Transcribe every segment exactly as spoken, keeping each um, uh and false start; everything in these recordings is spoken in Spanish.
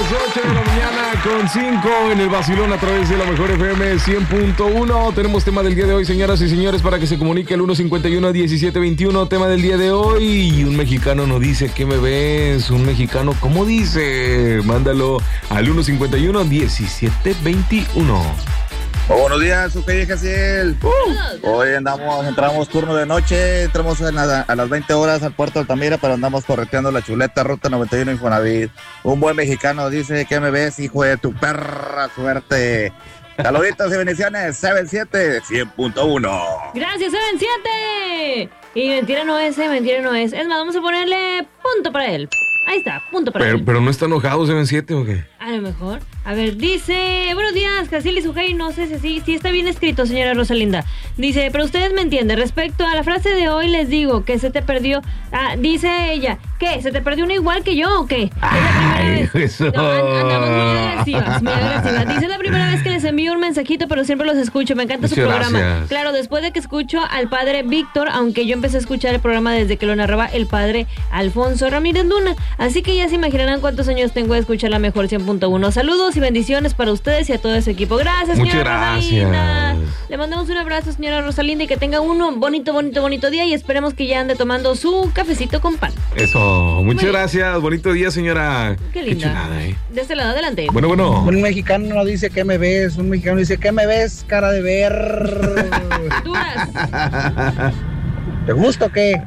ocho de la mañana con cinco en el vacilón a través de la mejor F M cien punto uno. Tenemos tema del día de hoy, señoras y señores, para que se comunique el uno cincuenta y uno diecisiete veintiuno. Tema del día de hoy. Y un mexicano nos dice, ¿qué me ves? Un mexicano, ¿cómo dice? Mándalo al uno cincuenta y uno diecisiete veintiuno. Oh, buenos días, Sucay Jaciel. Uh. Hoy andamos, entramos turno de noche, entramos a, la, a las veinte horas al puerto de Altamira, pero andamos correteando la chuleta, ruta noventa y uno Infonavit. Un buen mexicano dice, ¿qué me ves, hijo de tu perra suerte? Saluditos y bendiciones, siete siete, cien punto uno. Gracias, siete siete. Y mentira no es, eh, mentira no es. Es más, vamos a ponerle punto para él. Ahí está, punto para pero, él. Pero no está enojado, siete siete, ¿o qué? A lo mejor. A ver, dice, buenos días, Jaciel y Sujei, no sé si sí, sí está bien escrito, señora Rosalinda. Dice, pero ustedes me entienden, respecto a la frase de hoy les digo que se te perdió, ah, dice ella, ¿qué? ¿Se te perdió una igual que yo o qué? Ay, eso. No, andamos muy agresivas, muy agresivas. Dice, es la primera vez que les envío un mensajito, pero siempre los escucho, me encanta Muchas su programa. gracias. Claro, después de que escucho al padre Víctor, aunque yo empecé a escuchar el programa desde que lo narraba el padre Alfonso Ramírez Luna, así que ya se imaginarán cuántos años tengo de escuchar la mejor cien punto uno. Saludos y bendiciones para ustedes y a todo ese equipo. Gracias, Muchas señora gracias. Rosalinda. Le mandamos un abrazo, señora Rosalinda, y que tenga un bonito, bonito, bonito día, y esperemos que ya ande tomando su cafecito con pan. Eso, muchas Muy gracias, bonito día, señora. Qué linda. Qué chulada, ¿eh? De este lado, adelante. Bueno, bueno. Un mexicano no dice ¿qué me ves? Un mexicano dice ¿qué me ves, cara de ver? Duras. ¿Te gusta o qué?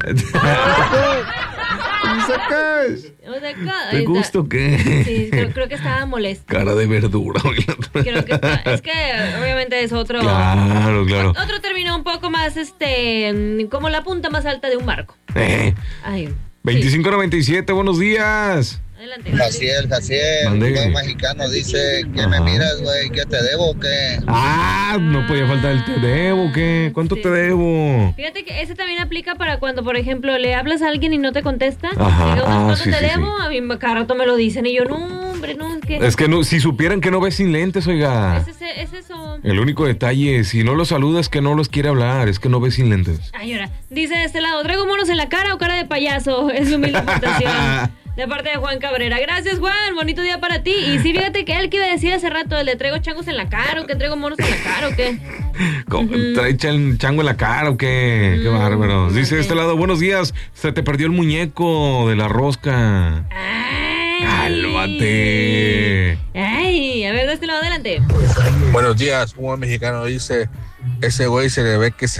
¿Me sacas? O sea, ca- ¿Te ahí está. gusta o qué? Sí, creo, creo que estaba molesto. Cara de verdura. Creo que está, es que obviamente es otro. Claro, claro. Otro término un poco más, este, como la punta más alta de un barco. Eh, Ay. veinticinco noventa y siete, buenos días. Adelante. Jaciel, Jaciel, Mande. un buen mexicano dice, ¿qué me Ajá. miras, güey? ¿Qué te debo o qué? Ah, no podía faltar el te debo, ¿qué? ¿Cuánto Sí. te debo? Fíjate que ese también aplica para cuando, por ejemplo, le hablas a alguien y no te contesta. Ajá, Digo, ah, ¿cuánto sí, te sí, debo? A mí cada rato me lo dicen y yo, no, hombre, no, es que... Es que no, si supieran que no ves sin lentes, oiga. Es, ese- es eso. El único detalle, si no lo saludas es que no los quiere hablar, es que no ves sin lentes. Ay, ahora, dice de este lado, ¿traigo monos en la cara o cara de payaso? Es mi humilde aportación. De parte de Juan Cabrera. Gracias, Juan. Bonito día para ti. Y sí, fíjate que él que iba a decir hace rato, el de traigo changos en la cara o que traigo monos en la cara o qué. ¿Cómo? ¿Trae chan- chango en la cara o qué? Qué Mm, bárbaro. Dice de ok. este lado, buenos días, se te perdió el muñeco de la rosca. Ay. Cálmate. Ay, a ver, de este lado, adelante. Buenos días, un buen mexicano dice, ese güey se le ve que se